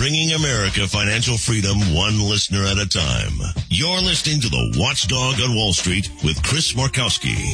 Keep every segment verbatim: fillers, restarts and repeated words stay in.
bringing America financial freedom one listener at a time. You're listening to The Watchdog on Wall Street with Chris Markowski.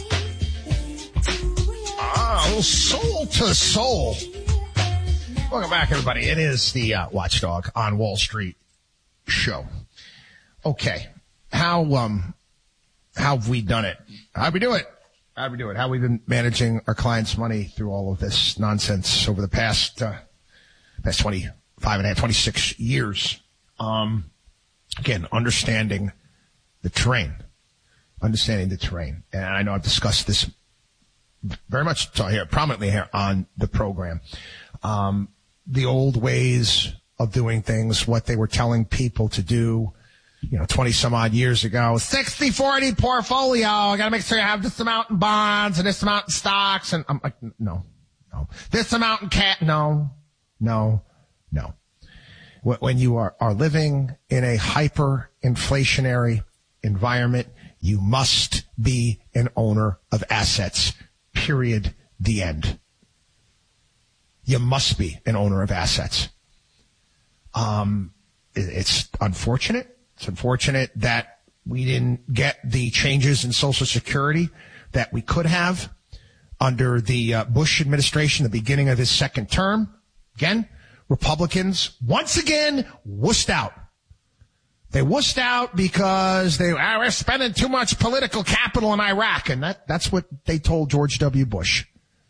Oh, soul to soul. Welcome back, everybody. It is the uh, Watchdog on Wall Street show. Okay. How, um, how have we done it? How'd we do it? How'd we do it? How have we been managing our clients' money through all of this nonsense over the past, uh, past twenty-five and a half, twenty-six years? Um, again, understanding the terrain, understanding the terrain. And I know I've discussed this very much so here, prominently here on the program. Um, the old ways of doing things, what they were telling people to do, you know, twenty some odd years ago, sixty forty portfolio. I got to make sure you have this amount in bonds and this amount in stocks. And I'm like, no, no, this amount in cat. No, no, no. When you are, are living in a hyper inflationary environment, you must be an owner of assets. Period. The end. You must be an owner of assets. Um, it's unfortunate. It's unfortunate that we didn't get the changes in Social Security that we could have under the uh, Bush administration, the beginning of his second term. Again, Republicans once again wussed out. They wussed out because they ah, we're spending too much political capital in Iraq, and that that's what they told George W. Bush.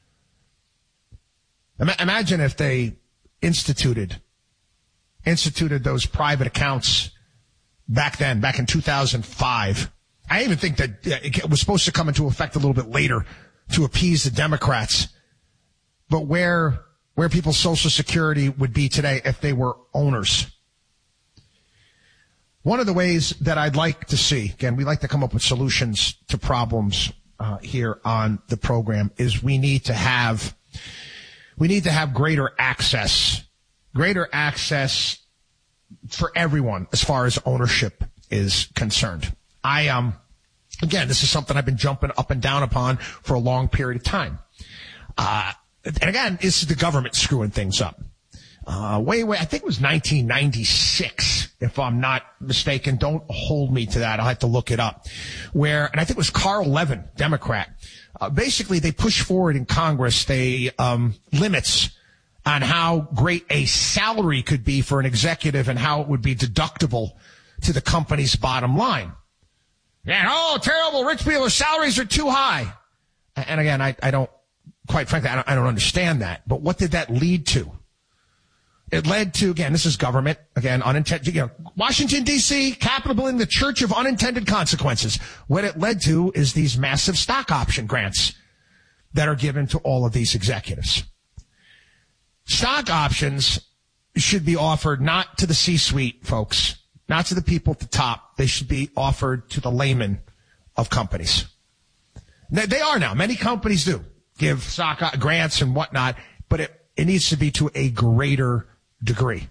Imagine if they instituted instituted those private accounts back then, back in two thousand five. I even think that it was supposed to come into effect a little bit later to appease the Democrats. But where where people's Social Security would be today if they were owners. One of the ways that I'd like to see, again, we like to come up with solutions to problems uh, here on the program, is we need to have we need to have greater access, greater access for everyone as far as ownership is concerned. I um again, this is something I've been jumping up and down upon for a long period of time. Uh, and again, this is the government screwing things up. Uh, way, way, I think it was nineteen ninety-six, if I'm not mistaken. Don't hold me to that. I'll have to look it up. Where, and I think it was Carl Levin, Democrat. Uh, basically, they pushed forward in Congress, they, um, limits on how great a salary could be for an executive and how it would be deductible to the company's bottom line. And, oh, terrible, rich people's salaries are too high. And again, I, I don't, quite frankly, I don't, I don't understand that. But what did that lead to? It led to, again, this is government, again, unintended, you know, Washington, D C, Capitol building, the church of unintended consequences. What it led to is these massive stock option grants that are given to all of these executives. Stock options should be offered not to the C-suite folks, not to the people at the top. They should be offered to the layman of companies. They are now. Many companies do give stock grants and whatnot, but it, it needs to be to a greater degree.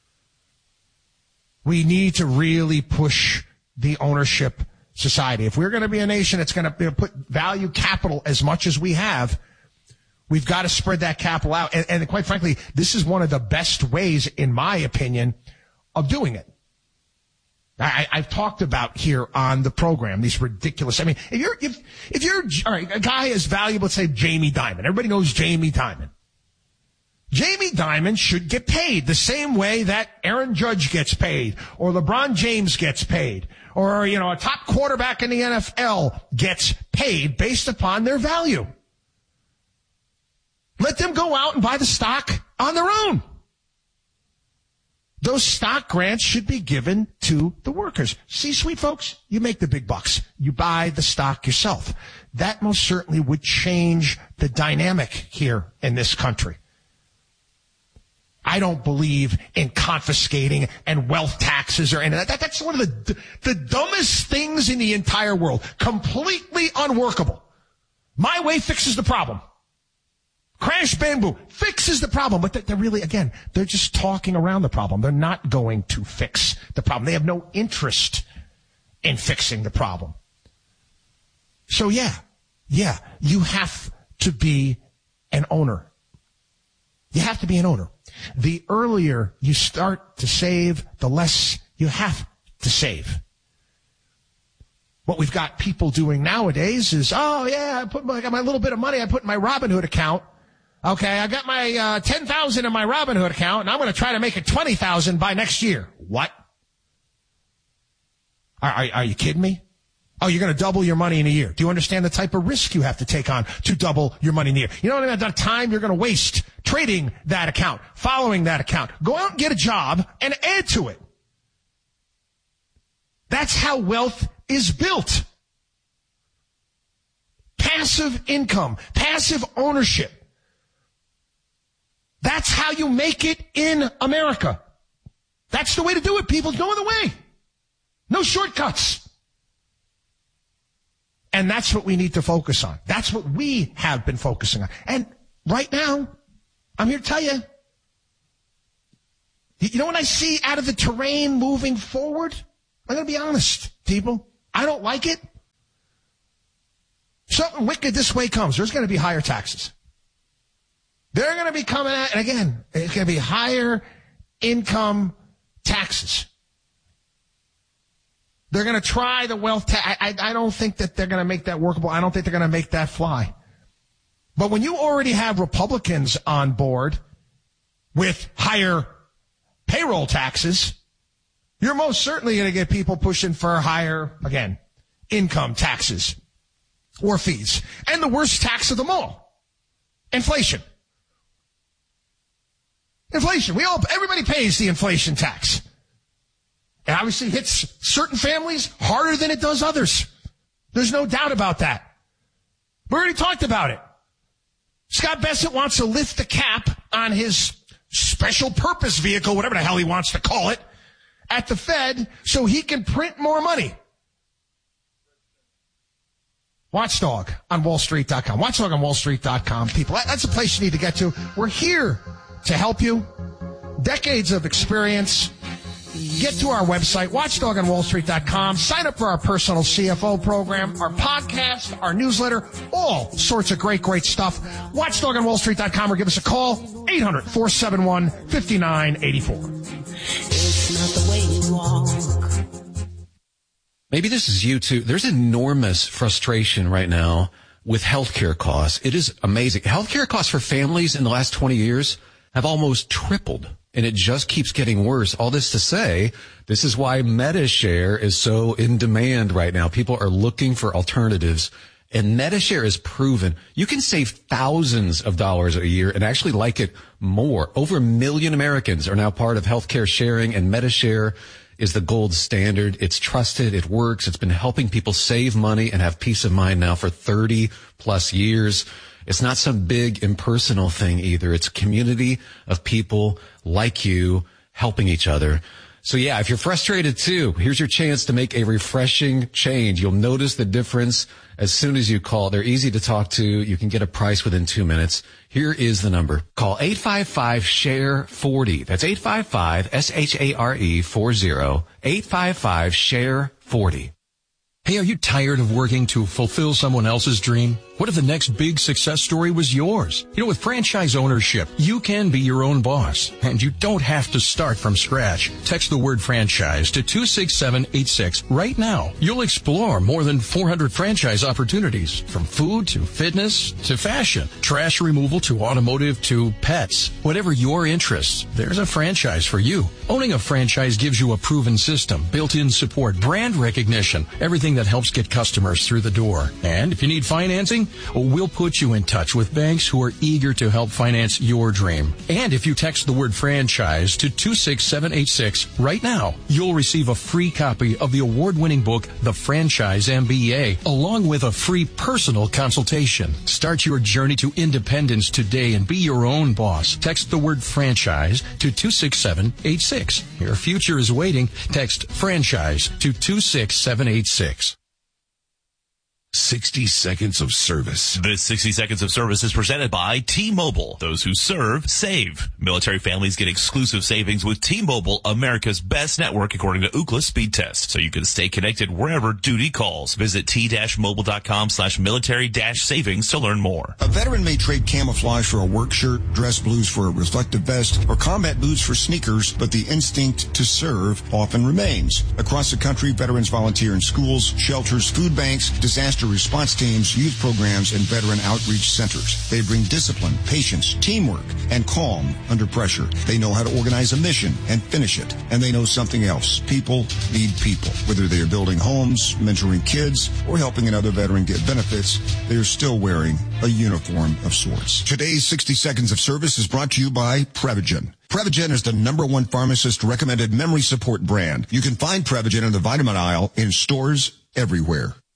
We need to really push the ownership society. If we're going to be a nation that's going to you know, put value capital as much as we have, we've got to spread that capital out. And, and quite frankly, this is one of the best ways, in my opinion, of doing it. I, I've talked about here on the program these ridiculous. I mean, if you're if if you're all right, a guy as valuable, let's say Jamie Dimon. Everybody knows Jamie Dimon. Jamie Dimon should get paid the same way that Aaron Judge gets paid, or LeBron James gets paid, or, you know, a top quarterback in the N F L gets paid based upon their value. Let them go out and buy the stock on their own. Those stock grants should be given to the workers. C-suite folks, you make the big bucks. You buy the stock yourself. That most certainly would change the dynamic here in this country. I don't believe in confiscating and wealth taxes or any of that. That's one of the, the dumbest things in the entire world. Completely unworkable. My way fixes the problem. Crash bamboo fixes the problem, but they're really, again, they're just talking around the problem. They're not going to fix the problem. They have no interest in fixing the problem. So yeah, yeah, you have to be an owner. You have to be an owner. The earlier you start to save, the less you have to save. What we've got people doing nowadays is, oh yeah, I put my, I got my little bit of money I put in my Robinhood account. Okay, I got my uh, ten thousand in my Robinhood account, and I'm going to try to make it twenty thousand by next year. What? Are, are, are you kidding me? Oh, you're going to double your money in a year. Do you understand the type of risk you have to take on to double your money in a year? You know what I mean? That time you're going to waste trading that account, following that account. Go out and get a job and add to it. That's how wealth is built. Passive income, passive ownership. That's how you make it in America. That's the way to do it, people. No other way. No shortcuts. And that's what we need to focus on. That's what we have been focusing on. And right now, I'm here to tell you, you know what I see out of the terrain moving forward? I'm going to be honest, people. I don't like it. Something wicked this way comes. There's going to be higher taxes. They're going to be coming at, and again, it's going to be higher income taxes. They're going to try the wealth tax. I, I, I don't think that they're going to make that workable. I don't think they're going to make that fly. But when you already have Republicans on board with higher payroll taxes, you're most certainly going to get people pushing for higher, again, income taxes or fees. And the worst tax of them all, inflation. Inflation. We all, everybody pays the inflation tax. It obviously hits certain families harder than it does others. There's no doubt about that. We already talked about it. Scott Bessent wants to lift the cap on his special purpose vehicle, whatever the hell he wants to call it, at the Fed so he can print more money. Watchdog on wall street dot com. Watchdog on wall street dot com. People, that's a place you need to get to. We're here to help you. Decades of experience. Get to our website, watchdog on wall street dot com. Sign up for our personal C F O program, our podcast, our newsletter, all sorts of great, great stuff. watchdog on wall street dot com or give us a call, eight hundred, four seven one, five nine eight four. It's not the way you walk. Maybe this is you too. There's enormous frustration right now with healthcare costs. It is amazing. Healthcare costs for families in the last twenty years have almost tripled. And it just keeps getting worse. All this to say, this is why MediShare is so in demand right now. People are looking for alternatives. And MediShare is proven you can save thousands of dollars a year and actually like it more. Over a million Americans are now part of healthcare sharing, and MediShare is the gold standard. It's trusted. It works. It's been helping people save money and have peace of mind now for thirty plus years. It's not some big impersonal thing either. It's a community of people like you helping each other. So yeah, if you're frustrated too, here's your chance to make a refreshing change. You'll notice the difference as soon as you call. They're easy to talk to. You can get a price within two minutes. Here is the number. Call eight five five, S H A R E, forty. That's eight five five, S H A R E, forty. eight five five, S H A R E, forty. Hey, are you tired of working to fulfill someone else's dream? What if the next big success story was yours? You know, with franchise ownership, you can be your own boss, and you don't have to start from scratch. Text the word franchise to two six seven eight six right now. You'll explore more than four hundred franchise opportunities, from food to fitness to fashion, trash removal to automotive to pets. Whatever your interests, there's a franchise for you. Owning a franchise gives you a proven system, built-in support, brand recognition, everything that helps get customers through the door. And if you need financing, we'll put you in touch with banks who are eager to help finance your dream. And if you text the word franchise to two six seven eight six right now, you'll receive a free copy of the award-winning book, The Franchise M B A, along with a free personal consultation. Start your journey to independence today and be your own boss. Text the word franchise to two six seven eight six. Your future is waiting. Text franchise to two six seven eight six. sixty seconds of service. This sixty seconds of service is presented by T-Mobile. Those who serve, save. Military families get exclusive savings with T-Mobile, America's best network according to Ookla speed test. So you can stay connected wherever duty calls. Visit t-mobile.com slash military dash savings to learn more. A veteran may trade camouflage for a work shirt, dress blues for a reflective vest, or combat boots for sneakers, but the instinct to serve often remains. Across the country, veterans volunteer in schools, shelters, food banks, disaster response teams, youth programs, and veteran outreach centers. They bring discipline, patience, teamwork, and calm under pressure. They know how to organize a mission and finish it. And they know something else. People need people. Whether they are building homes, mentoring kids, or helping another veteran get benefits, they are still wearing a uniform of sorts. Today's sixty seconds of service is brought to you by Prevagen. Prevagen is the number one pharmacist-recommended memory support brand. You can find Prevagen in the vitamin aisle in stores everywhere.